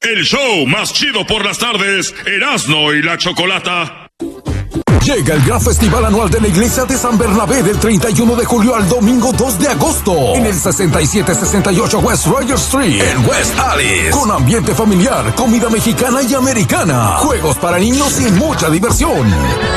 El show más chido por las tardes, Erasmo y la Chocolata. Llega el gran festival anual de la Iglesia de San Bernabé del 31 de julio al domingo 2 de agosto en el 6768 West Roger Street en West Alice. Con ambiente familiar, comida mexicana y americana, juegos para niños y mucha diversión.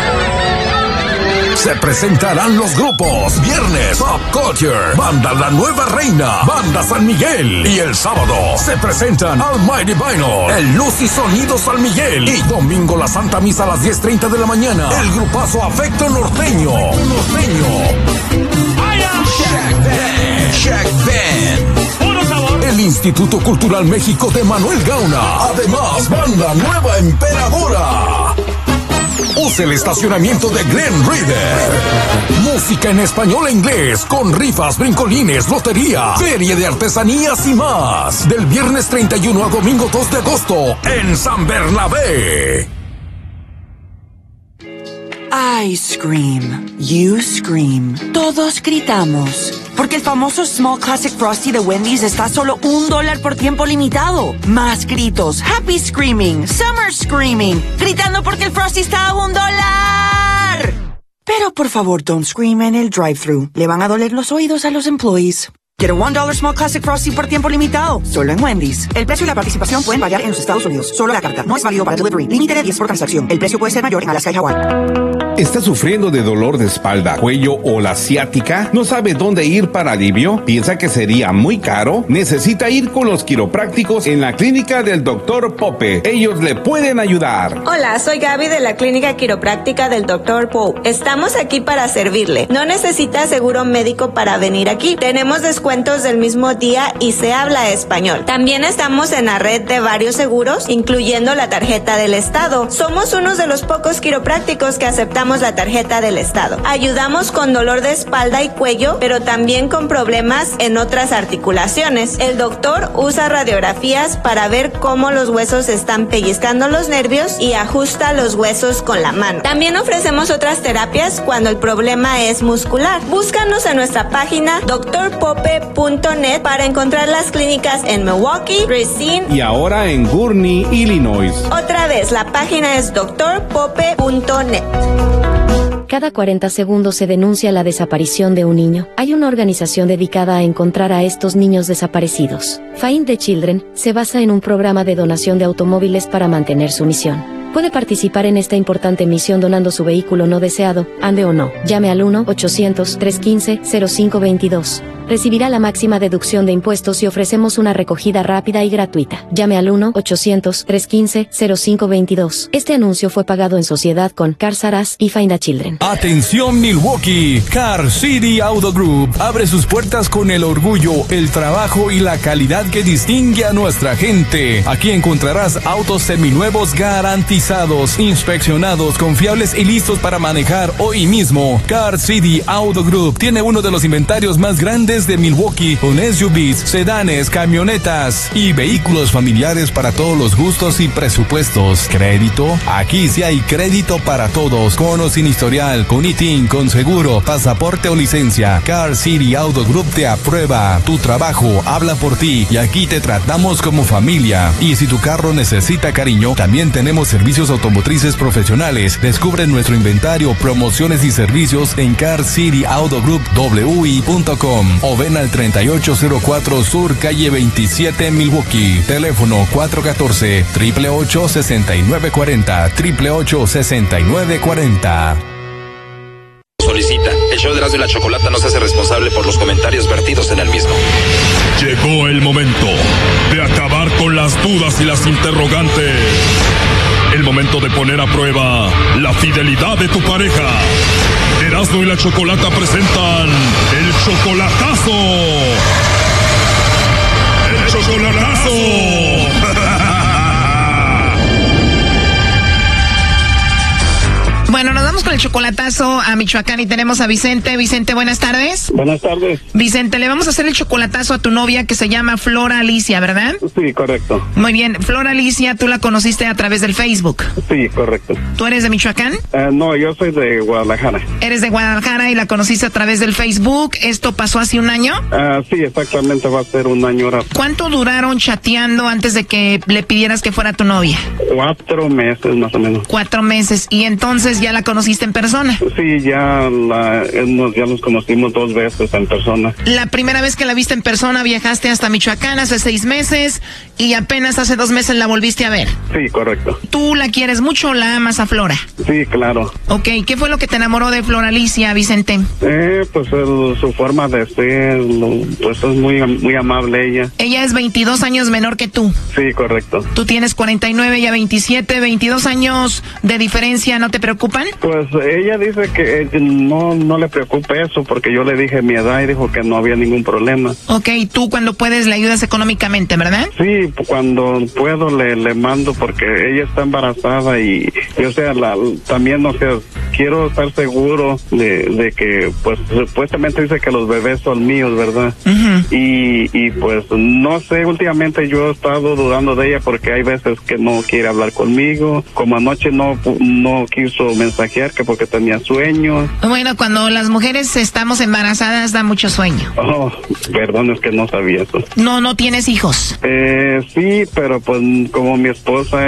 Se presentarán los grupos viernes Pop Culture, Banda La Nueva Reina, Banda San Miguel, y el sábado se presentan Almighty Vinyl, El Luz y Sonido San Miguel, y domingo la Santa Misa a las 10:30 de la mañana, el grupazo Afecto Norteño. Shack Band. El Instituto Cultural México de Manuel Gauna. Además, Banda Nueva Emperadora. Usa el estacionamiento de Glen Reader. Música en español e inglés, con rifas, brincolines, lotería, feria de artesanías y más. Del viernes 31 a domingo 2 de agosto en San Bernabé. I scream, you scream, todos gritamos. Porque el famoso Small Classic Frosty de Wendy's está a solo $1 por tiempo limitado. Más gritos, happy screaming, summer screaming, gritando porque el Frosty está a $1. Pero por favor, don't scream en el drive-thru. Le van a doler los oídos a los employees. Quiero $1 Small Classic Frosty por tiempo limitado, solo en Wendy's. El precio y la participación pueden variar en los Estados Unidos. Solo la carta. No es válido para delivery. Límite de 10 por transacción. El precio puede ser mayor en Alaska y Hawái. ¿Estás sufriendo de dolor de espalda, cuello o la ciática? ¿No sabe dónde ir para alivio? ¿Piensa que sería muy caro? Necesita ir con los quiroprácticos en la clínica del Dr. Pope. Ellos le pueden ayudar. Hola, soy Gaby de la clínica quiropráctica del Dr. Pope. Estamos aquí para servirle. No necesita seguro médico para venir aquí. Tenemos descuentos del mismo día y se habla español. También estamos en la red de varios seguros, incluyendo la tarjeta del Estado. Somos unos de los pocos quiroprácticos que aceptamos la tarjeta del Estado. Ayudamos con dolor de espalda y cuello, pero también con problemas en otras articulaciones. El doctor usa radiografías para ver cómo los huesos están pellizcando los nervios y ajusta los huesos con la mano. También ofrecemos otras terapias cuando el problema es muscular. Búscanos en nuestra página drpope.net para encontrar las clínicas en Milwaukee, Racine y ahora en Gurnee, Illinois. Otra vez, la página es drpope.net. Cada 40 segundos se denuncia la desaparición de un niño. Hay una organización dedicada a encontrar a estos niños desaparecidos. Find the Children se basa en un programa de donación de automóviles para mantener su misión. Puede participar en esta importante misión donando su vehículo no deseado, ande o no. Llame al 1-800-315-0522. Recibirá la máxima deducción de impuestos y ofrecemos una recogida rápida y gratuita. Llame al 1-800-315-0522. Este anuncio fue pagado en sociedad con Cars R Us y Find a Children. Atención Milwaukee, Car City Auto Group abre sus puertas con el orgullo, el trabajo y la calidad que distingue a nuestra gente. Aquí encontrarás autos seminuevos garantizados, inspeccionados, confiables y listos para manejar hoy mismo. Car City Auto Group tiene uno de los inventarios más grandes de Milwaukee, con SUVs, sedanes, camionetas y vehículos familiares para todos los gustos y presupuestos. ¿Crédito? Aquí sí hay crédito para todos, con o sin historial, con ITIN, con seguro, pasaporte o licencia. Car City Auto Group te aprueba. Tu trabajo habla por ti y aquí te tratamos como familia. Y si tu carro necesita cariño, también tenemos servicios automotrices profesionales. Descubre nuestro inventario, promociones y servicios en carcityautogroup.wi.com o ven al 3804 Sur, calle 27, Milwaukee. Teléfono 414-888-6940, 888-6940. Solicita. El show de Erasmo y la Chocolata no se hace responsable por los comentarios vertidos en el mismo. Llegó el momento de acabar con las dudas y las interrogantes. El momento de poner a prueba la fidelidad de tu pareja. Erasmo y la Chocolata presentan el chocolatazo. ¡El chocolatazo! Bueno, nos vamos con el chocolatazo a Michoacán y tenemos a Vicente. Vicente, buenas tardes. Buenas tardes. Vicente, le vamos a hacer el chocolatazo a tu novia que se llama Flora Alicia, ¿verdad? Sí, correcto. Muy bien. Flora Alicia, tú la conociste a través del Facebook. Sí, correcto. ¿Tú eres de Michoacán? No, yo soy de Guadalajara. Eres de Guadalajara y la conociste a través del Facebook. ¿Esto pasó hace un año? Sí, exactamente, va a ser un año ahora. ¿Cuánto duraron chateando antes de que le pidieras que fuera tu novia? 4 meses más o menos. 4 meses. ¿Y entonces ya la conociste en persona? Sí, ya nos conocimos 2 veces en persona. La primera vez que la viste en persona viajaste hasta Michoacán hace 6 meses y apenas hace 2 meses la volviste a ver. Sí, correcto. ¿Tú la quieres mucho o la amas a Flora? Sí, claro. Ok, ¿qué fue lo que te enamoró de Flora Alicia, Vicente? Pues su forma de ser, pues es muy amable ella. Ella es 22 años menor que tú. Sí, correcto. Tú tienes 49, ella 27, 22 años de diferencia, ¿no te preocupan? Pues ella dice que no le preocupe eso porque yo le dije mi edad y dijo que no había ningún problema. Ok, tú cuando puedes le ayudas económicamente, ¿verdad? Sí, cuando puedo le mando porque ella está embarazada y o sea, también, o sea, quiero estar seguro de que, pues, supuestamente dice que los bebés son míos, ¿verdad? Y pues, no sé, últimamente yo he estado dudando de ella porque hay veces que no quiere hablar conmigo, como anoche no quiso mensajear que porque tenía sueño. Bueno, cuando las mujeres estamos embarazadas da mucho sueño. Oh, perdón, es que no sabía eso. No tienes hijos. Sí, pero pues como mi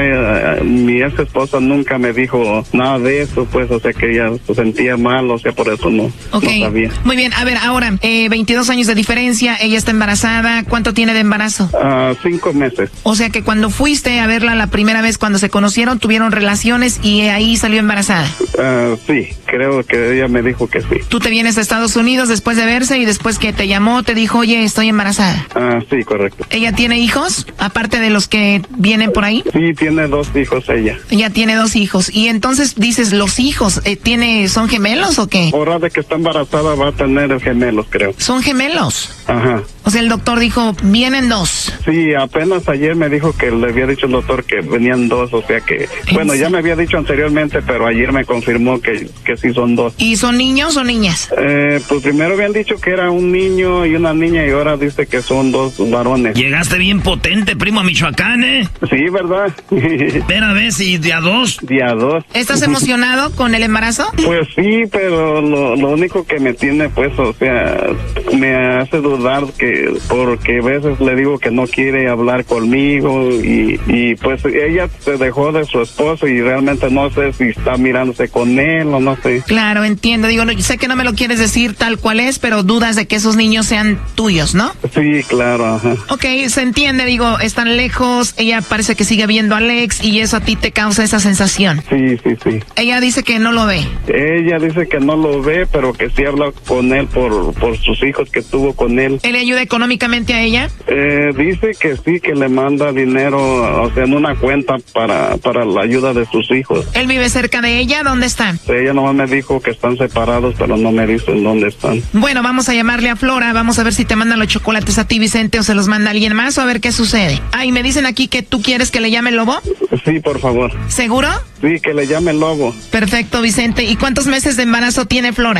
ex esposa nunca me dijo nada de eso, pues, o sea que ella se sentía mal, o sea, por eso no sabía. Muy bien, a ver, ahora, 22 años de diferencia, ella está embarazada, ¿cuánto tiene de embarazo? 5 meses. O sea que cuando fuiste a verla la primera vez, cuando se conocieron, tuvieron relaciones y ahí salió embarazada. Sí, creo que ella me dijo que sí. Tú te vienes a Estados Unidos después de verse y después que te llamó, te dijo, oye, estoy embarazada. Sí, correcto. ¿Ella tiene hijos, aparte de los que vienen por ahí? Sí, tiene 2 hijos ella. Ella tiene 2 hijos. Y entonces dices, los hijos, ¿son gemelos o qué? Ahora de que está embarazada va a tener gemelos, creo. ¿Son gemelos? Ajá. O sea, el doctor dijo, vienen 2. Sí, apenas ayer me dijo que le había dicho el doctor que venían 2, o sea que, bueno, ya me había dicho anteriormente, pero ayer me confirmó que sí son 2. ¿Y son niños o niñas? Pues primero habían dicho que era un niño y una niña y ahora dice que son 2 varones. Llegaste bien potente, primo, a Michoacán, ¿eh? Sí, ¿verdad? Espera, ¿ves? ¿Y día 2? Día 2. ¿Estás emocionado con el embarazo? Pues sí, pero lo único que me tiene, pues, o sea, me hace dudar porque a veces le digo que no quiere hablar conmigo y pues ella se dejó de su esposo y realmente no sé si está mirándose con él o no sé. Claro, entiendo. Digo, sé que no me lo quieres decir tal cual es, pero dudas de que esos niños sean tuyos, ¿no? Sí, claro, ajá. Ok, se entiende, digo, están lejos, ella parece que sigue viendo a Alex y eso a ti te causa esa sensación. Sí. Ella dice que no lo ve. Ella dice que no lo ve, pero que sí habla con él por sus hijos que tuvo con él. ¿Él le ayuda económicamente a ella? Dice que sí, que le manda dinero, o sea, en una cuenta para la ayuda de sus hijos. ¿Él vive cerca de ella? ¿Dónde está? Ella nomás me dijo que están separados, pero no me dicen dónde están. Bueno, vamos a llamarle a Flora, vamos a ver si te mandan los chocolates a ti, Vicente, o se los manda alguien más, o a ver qué sucede. Ay, me dicen aquí que tú quieres que le llame Lobo. Sí, por favor. ¿Seguro? Sí, que le llame Lobo. Perfecto, Vicente. ¿Y cuántos meses de embarazo tiene Flora?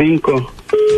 5.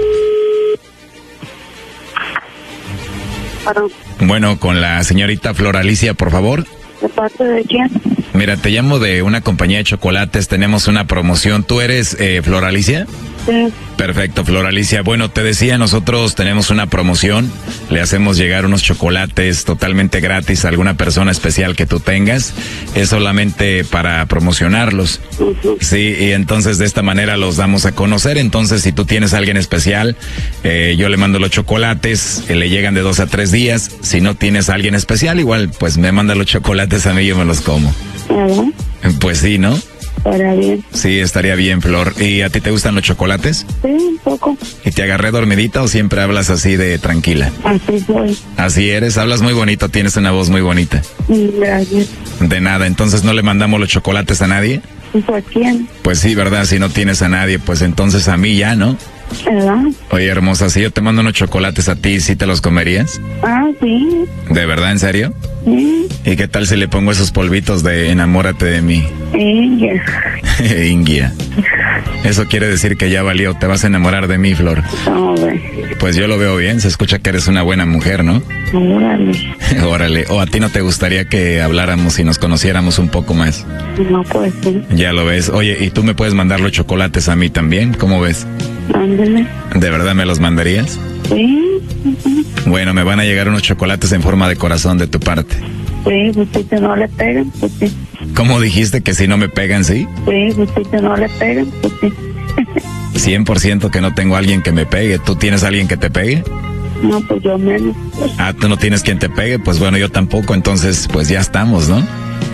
Bueno, con la señorita Flora Alicia, por favor. ¿De parte de quién? Mira, te llamo de una compañía de chocolates, tenemos una promoción. ¿Tú eres Flora Alicia? Sí. Perfecto, Flora Alicia. Bueno, te decía, nosotros tenemos una promoción, le hacemos llegar unos chocolates totalmente gratis a alguna persona especial que tú tengas, es solamente para promocionarlos. Sí, y entonces de esta manera los damos a conocer. Entonces, si tú tienes a alguien especial, yo le mando los chocolates, le llegan de 2 a 3 días. Si no tienes a alguien especial, igual, pues me manda los chocolates a mí y yo me los como. Pues sí, ¿no? Estaría bien. Sí, estaría bien, Flor. ¿Y a ti te gustan los chocolates? Sí, un poco. ¿Y te agarré dormidita o siempre hablas así de tranquila? Así soy. Así eres, hablas muy bonito, tienes una voz muy bonita. Gracias. De nada, entonces ¿no le mandamos los chocolates a nadie? ¿Por quién? Pues sí, ¿verdad? Si no tienes a nadie, pues entonces a mí ya, ¿no? ¿Verdad? Oye, hermosa, si yo te mando unos chocolates a ti, ¿sí te los comerías? Sí. ¿De verdad, en serio? Sí. ¿Y qué tal si le pongo esos polvitos de enamórate de mí? Ingia. Ingia. Eso quiere decir que ya valió. Te vas a enamorar de mí, Flor. No, güey. Pues yo lo veo bien. Se escucha que eres una buena mujer, ¿no? Órale. Órale. ¿O a ti no te gustaría que habláramos y nos conociéramos un poco más? No, pues sí. Ya lo ves. Oye, ¿y tú me puedes mandar los chocolates a mí también? ¿Cómo ves? Ándale. ¿De verdad me los mandarías? Sí. Bueno, me van a llegar unos chocolates en forma de corazón de tu parte. Sí, pues si no le pegan, pues sí. ¿Cómo dijiste que si no me pegan, sí? Sí, pues si no le pegan, pues sí. 100% que no tengo a alguien que me pegue. ¿Tú tienes a alguien que te pegue? No, pues yo menos. Ah, ¿tú no tienes quien te pegue? Pues bueno, yo tampoco, entonces pues ya estamos, ¿no?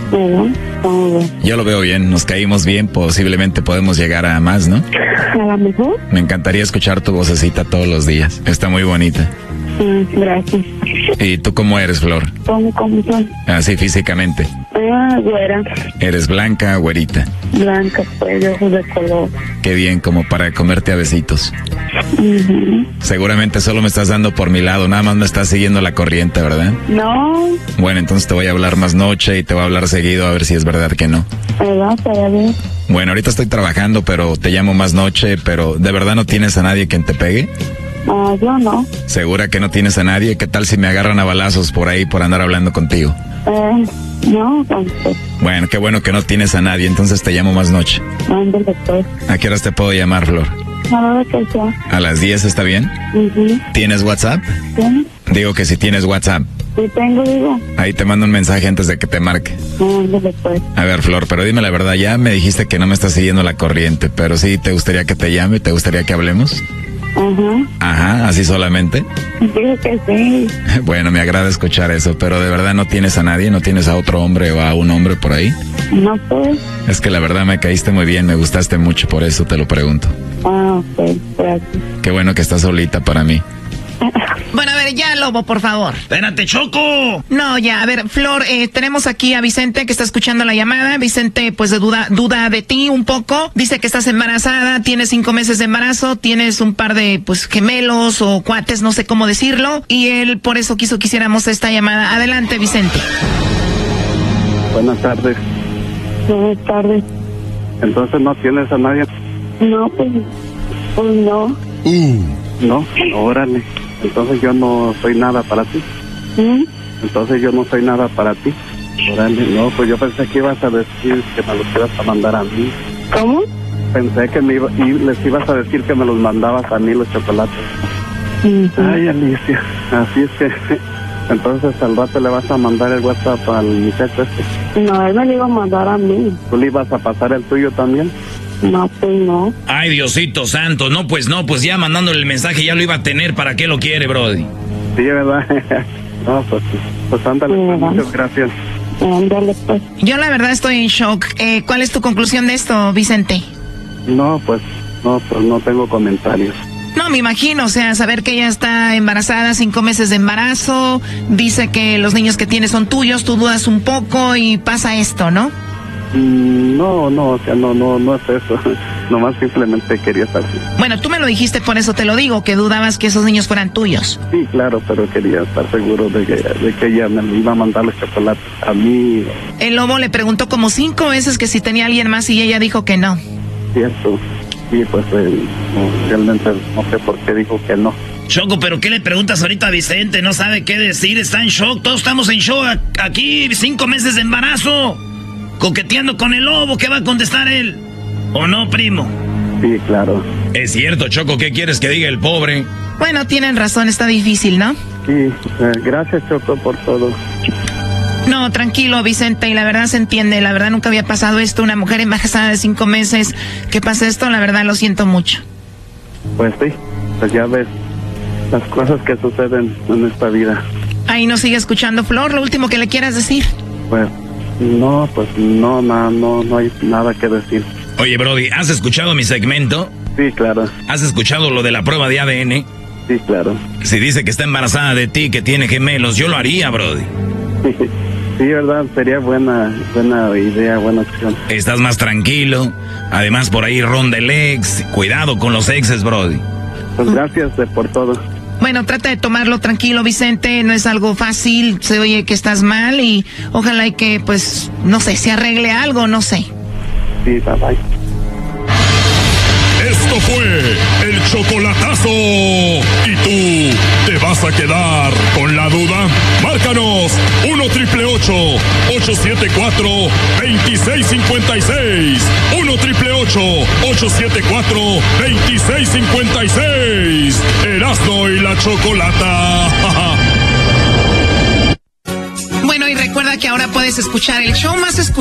Yo lo veo bien, nos caímos bien, posiblemente podemos llegar a más, ¿no? A lo mejor. Me encantaría escuchar tu vocecita todos los días, está muy bonita. Gracias. ¿Y tú cómo eres, Flor? ¿Cómo soy? Así físicamente. Güera. ¿Eres blanca, güerita? Blanca, pues, de ojos de color. Qué bien, como para comerte a besitos. Seguramente solo me estás dando por mi lado, nada más me estás siguiendo la corriente, ¿verdad? No. Bueno, entonces te voy a hablar más noche y te voy a hablar seguido a ver si es verdad que no. Bien. Bueno, ahorita estoy trabajando, pero te llamo más noche, pero ¿de verdad no tienes a nadie quien te pegue? Yo no. ¿Segura que no tienes a nadie? ¿Qué tal si me agarran a balazos por ahí por andar hablando contigo? No, entonces. Bueno, qué bueno que no tienes a nadie, entonces te llamo más noche. Ándale, pues. ¿A qué horas te puedo llamar, Flor? A la hora que sea. ¿A las 10 está bien? ¿Tienes WhatsApp? Sí. Digo que si tienes WhatsApp. Sí tengo, digo. Ahí te mando un mensaje antes de que te marque. Ándale, pues. A ver, Flor, pero dime la verdad, ya me dijiste que no me estás siguiendo la corriente, pero sí, ¿te gustaría que te llame? ¿Te gustaría que hablemos? Ajá, ¿así solamente? Digo que sí. Bueno, me agrada escuchar eso, pero ¿de verdad no tienes a nadie? ¿No tienes a otro hombre o a un hombre por ahí? No, pues. Es que la verdad me caíste muy bien, me gustaste mucho, por eso te lo pregunto. Ok, gracias. Qué bueno que estás solita para mí. Bueno, a ver, ya, Lobo, por favor. ¡Espérate, Choco! No, ya, a ver, Flor, tenemos aquí a Vicente que está escuchando la llamada. Vicente, pues, duda de ti un poco. Dice que estás embarazada, tienes 5 meses de embarazo, tienes un par de, pues, gemelos o cuates, no sé cómo decirlo. Y él, por eso quiso que hiciéramos esta llamada. Adelante, Vicente. Buenas tardes. Buenas tardes. Entonces, ¿no tienes a nadie? No, pues no. No, órale. Entonces yo no soy nada para ti. Entonces yo no soy nada para ti. Órale, no, pues yo pensé que ibas a decir que me los ibas a mandar a mí. ¿Cómo? Pensé que les ibas a decir que me los mandabas a mí los chocolates. Ay, Alicia, así es que... Entonces al rato le vas a mandar el WhatsApp al muchacho este. No, él me lo iba a mandar a mí. ¿Tú le ibas a pasar el tuyo también? No, pues no. Ay, Diosito santo, no, pues ya mandándole el mensaje ya lo iba a tener, ¿para qué lo quiere, Brody? Sí, ¿verdad? No, pues ándale, pues, muchas gracias. Ándale, pues. Yo la verdad estoy en shock. ¿Cuál es tu conclusión de esto, Vicente? No, pues no tengo comentarios. No, me imagino, o sea, saber que ella está embarazada, 5 meses de embarazo, dice que los niños que tiene son tuyos, tú dudas un poco y pasa esto, ¿no? No, o sea, no es eso. Nomás simplemente quería estar así. Bueno, tú me lo dijiste, por eso te lo digo, que dudabas que esos niños fueran tuyos. Sí, claro, pero quería estar seguro de que ella me iba a mandar los chocolates a mí. El Lobo le preguntó como 5 veces que si tenía alguien más y ella dijo que no. Cierto. Sí, pues realmente no sé por qué dijo que no. Choco, ¿pero qué le preguntas ahorita a Vicente? No sabe qué decir, está en shock. Todos estamos en shock aquí, 5 meses de embarazo. Coqueteando con el Lobo, ¿qué va a contestar él? ¿O no, primo? Sí, claro. Es cierto, Choco, ¿qué quieres que diga el pobre? Bueno, tienen razón, está difícil, ¿no? Sí, gracias, Choco, por todo. No, tranquilo, Vicente, y la verdad se entiende, la verdad nunca había pasado esto, una mujer embarazada de 5 meses, que pasa esto, la verdad lo siento mucho. Pues sí, pues ya ves las cosas que suceden en esta vida. Ahí nos sigue escuchando, Flor, lo último que le quieras decir. Pues no hay nada que decir. Oye, Brody, ¿has escuchado mi segmento? Sí, claro. ¿Has escuchado lo de la prueba de ADN? Sí, claro. Si dice que está embarazada de ti, que tiene gemelos, yo lo haría, Brody. Sí, verdad, sería buena idea, buena opción. Estás más tranquilo. Además, por ahí ronda el ex. Cuidado con los exes, Brody. Pues gracias por todo. Bueno, trata de tomarlo tranquilo, Vicente. No es algo fácil. Se oye que estás mal y ojalá y que, pues, no sé, se arregle algo, no sé. Sí, bye bye. Esto fue el chocolatazo. ¿Y tú te vas a quedar con la duda? Márcanos 1-888-874-2656. 1-888-874-2656. Erasmo y la Chocolata. Bueno, y recuerda que ahora puedes escuchar el show más escuchado